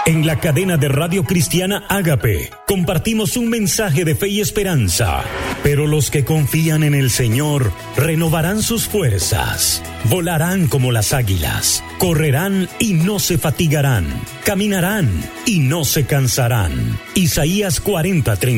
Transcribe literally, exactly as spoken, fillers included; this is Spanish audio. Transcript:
En la cadena de Radio Cristiana Ágape compartimos un mensaje de fe y esperanza. Pero los que confían en el Señor renovarán sus fuerzas, volarán como las águilas, correrán y no se fatigarán, caminarán y no se cansarán. Isaías cuarenta, treinta.